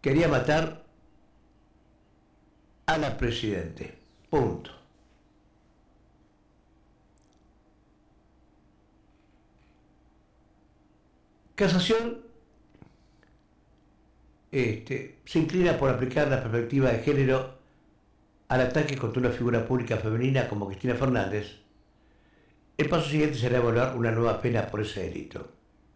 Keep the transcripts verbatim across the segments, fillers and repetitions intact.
quería matar a la presidente. Punto. Casación este, se inclina por aplicar la perspectiva de género al ataque contra una figura pública femenina como Cristina Fernández. El paso siguiente será evaluar una nueva pena por ese delito.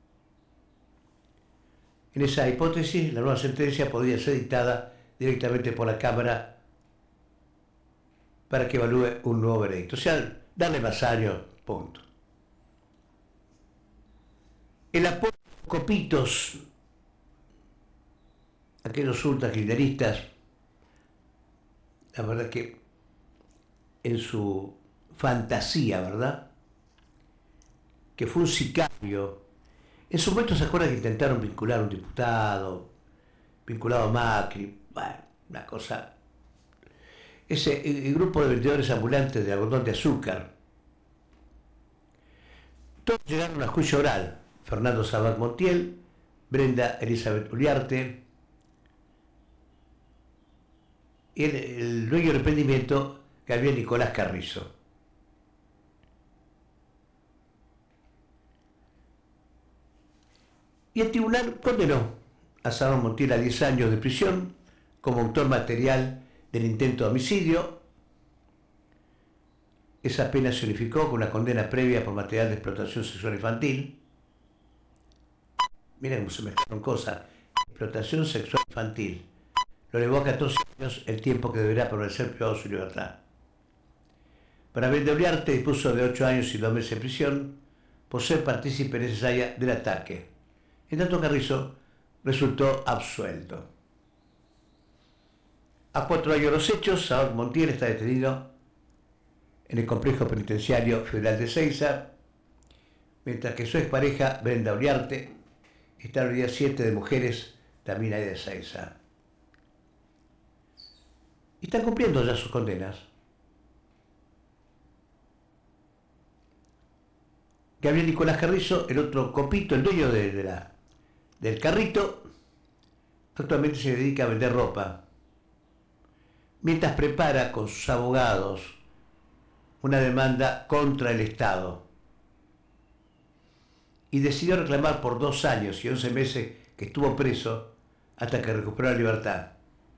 En esa hipótesis, la nueva sentencia podría ser dictada directamente por la Cámara para que evalúe un nuevo veredicto. O sea, darle más años, punto. El apoyo a los copitos, aquellos ultrakirchneristas, la verdad que en su fantasía, ¿verdad?, que fue un sicario. En su momento se acuerda que intentaron vincular a un diputado, vinculado a Macri, bueno, una cosa. Ese el grupo de vendedores ambulantes de algodón de azúcar. Todos llegaron a juicio oral. Fernando Sabac Montiel, Brenda Elizabeth Uliarte, y el, el dueño del emprendimiento, Gabriel Nicolás Carrizo. Y el tribunal condenó a Sabac Montiel a diez años de prisión como autor material del intento de homicidio. Esa pena se unificó con una condena previa por material de explotación sexual infantil. Miren cómo se mezclaron cosas. Explotación sexual infantil. Lo elevó a catorce años, el tiempo que deberá permanecer privado de su libertad. Para Brenda Uliarte dispuso de ocho años y dos meses de prisión por ser partícipe necesaria del ataque. En tanto, Carrizo resultó absuelto. A cuatro años de los hechos, Sabac Montiel está detenido en el complejo penitenciario federal de Ezeiza, mientras que su expareja, Brenda Uliarte, está en la unidad siete de mujeres, también ahí de Ezeiza. Y están cumpliendo ya sus condenas. Gabriel Nicolás Carrizo, el otro copito, el dueño de, de la, del carrito, actualmente se dedica a vender ropa, mientras prepara con sus abogados una demanda contra el Estado. Y decidió reclamar por dos años y once meses que estuvo preso hasta que recuperó la libertad.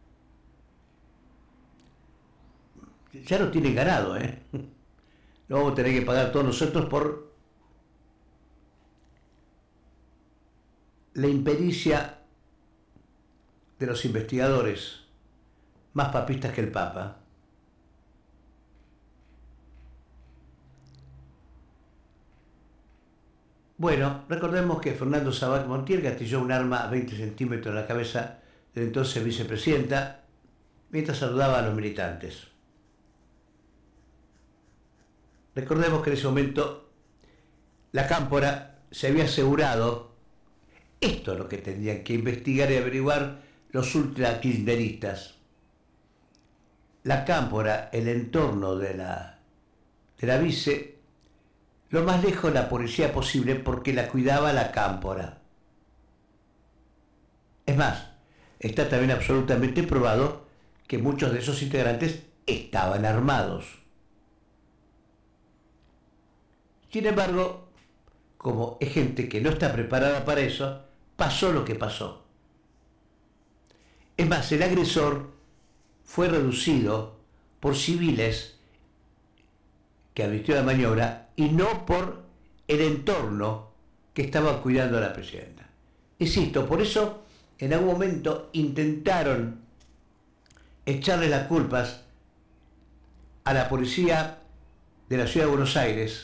Ya lo tienen ganado, ¿eh? Lo vamos a tener que pagar todos nosotros por la impericia de los investigadores, más papistas que el Papa. Bueno, recordemos que Fernando Sabac Montiel gatilló un arma a veinte centímetros de la cabeza de la entonces vicepresidenta mientras saludaba a los militantes. Recordemos que en ese momento la Cámpora se había asegurado, esto es lo que tendrían que investigar y averiguar los ultrakirchneristas. La Cámpora, el entorno de la, de la vice, lo más lejos de la policía posible porque la cuidaba la Cámpora. Es más, está también absolutamente probado que muchos de esos integrantes estaban armados. Sin embargo, como es gente que no está preparada para eso, pasó lo que pasó. Es más, el agresor fue reducido por civiles que advirtió la maniobra y no por el entorno que estaba cuidando a la presidenta. Insisto, por eso en algún momento intentaron echarle las culpas a la policía de la ciudad de Buenos Aires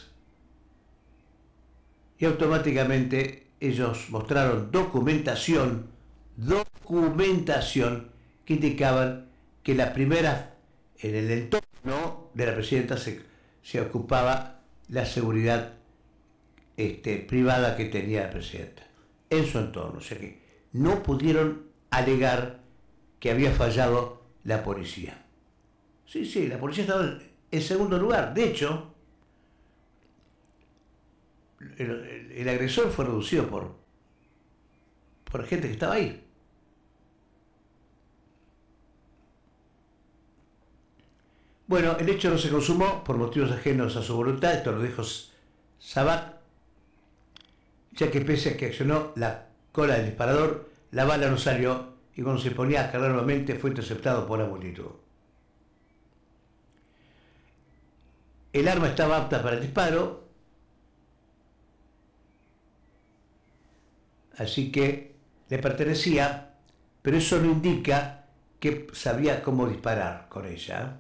y automáticamente ellos mostraron documentación, documentación que indicaban que la primera, en el entorno de la presidenta se, se ocupaba la seguridad este, privada que tenía la presidenta en su entorno. O sea que no pudieron alegar que había fallado la policía. Sí, sí, la policía estaba en segundo lugar. De hecho, el, el, el agresor fue reducido por, por gente que estaba ahí. Bueno, el hecho no se consumó por motivos ajenos a su voluntad, esto lo dijo Sabat, ya que pese a que accionó la cola del disparador, la bala no salió y cuando se ponía a cargar nuevamente fue interceptado por la multitud. El arma estaba apta para el disparo, así que le pertenecía, pero eso no indica que sabía cómo disparar con ella.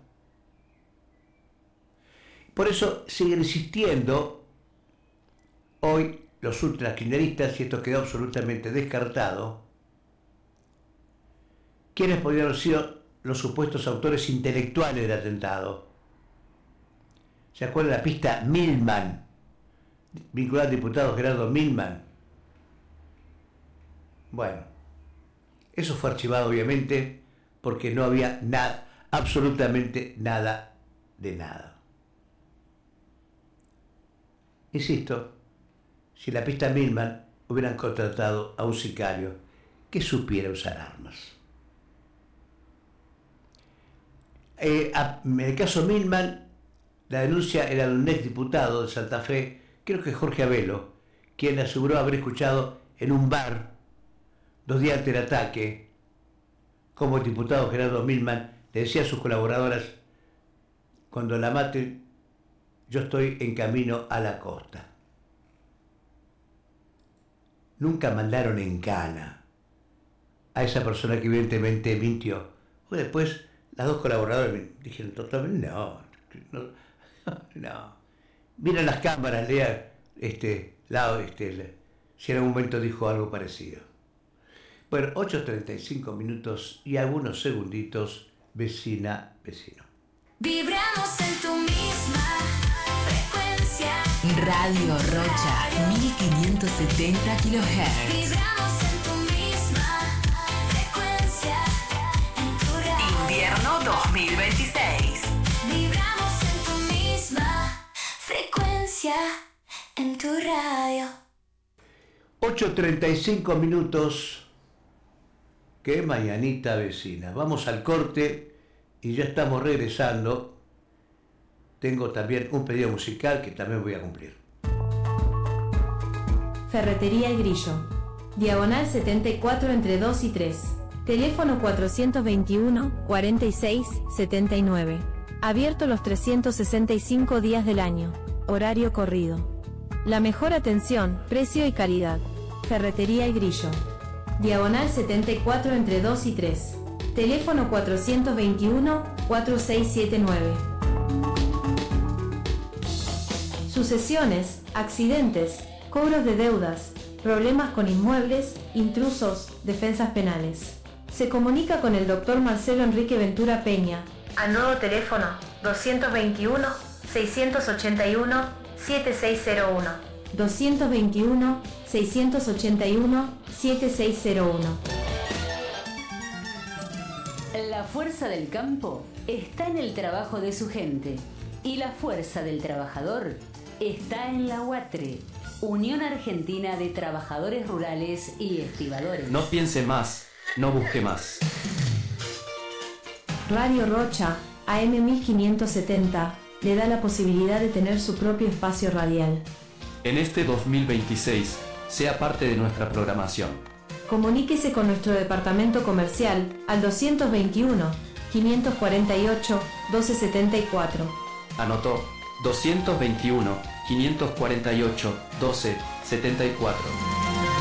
Por eso siguen insistiendo hoy los ultrakirchneristas, y esto quedó absolutamente descartado, quiénes podrían haber sido los supuestos autores intelectuales del atentado. ¿Se acuerdan de la pista Milman, vinculada al diputado Gerardo Milman? Bueno, eso fue archivado obviamente porque no había nada, absolutamente nada de nada. Insisto, si la pista Milman hubieran contratado a un sicario que supiera usar armas. Eh, a, en el caso Milman, la denuncia era de un exdiputado de Santa Fe, creo que Jorge Abelo, quien aseguró haber escuchado en un bar, dos días antes del ataque, como el diputado Gerardo Milman le decía a sus colaboradoras: cuando la maten, yo estoy en camino a la costa. Nunca mandaron en cana a esa persona que evidentemente mintió. Pues después las dos colaboradoras me dijeron totalmente, no, no, no. Miren las cámaras, lean este, lado, este, si en algún momento dijo algo parecido. Bueno, ocho treinta y cinco minutos y algunos segunditos, vecina, vecino. Vibramos en tu misma frecuencia. Radio Rocha, mil quinientos setenta kilohertz. Vibramos en tu misma frecuencia. En tu radio. Invierno dos mil veintiséis. Vibramos en tu misma frecuencia. En tu radio. ocho treinta y cinco minutos. Qué mañanita, vecina. Vamos al corte y ya estamos regresando. Tengo también un pedido musical que también voy a cumplir. Ferretería El Grillo. Diagonal setenta y cuatro entre dos y tres. Teléfono cuatrocientos veintiuno, cuarenta y seis, setenta y nueve. Abierto los trescientos sesenta y cinco días del año. Horario corrido. La mejor atención, precio y calidad. Ferretería El Grillo. Diagonal setenta y cuatro entre dos y tres. Teléfono cuatrocientos veintiuno, cuarenta y seis setenta y nueve. Sucesiones, accidentes, cobros de deudas, problemas con inmuebles, intrusos, defensas penales. Se comunica con el doctor Marcelo Enrique Ventura Peña al nuevo teléfono doscientos veintiuno, seiscientos ochenta y uno, setenta y seis cero uno. doscientos veintiuno, seiscientos ochenta y uno, setenta y seis cero uno. La fuerza del campo está en el trabajo de su gente y la fuerza del trabajador está en la UATRE, Unión Argentina de Trabajadores Rurales y Estibadores. No piense más, no busque más. Radio Rocha, A M mil quinientos setenta, le da la posibilidad de tener su propio espacio radial. En este dos mil veintiséis, sea parte de nuestra programación. Comuníquese con nuestro departamento comercial al doscientos veintiuno, quinientos cuarenta y ocho, doce setenta y cuatro. Anotó: doscientos veintiuno, quinientos cuarenta y ocho, doce setenta y cuatro.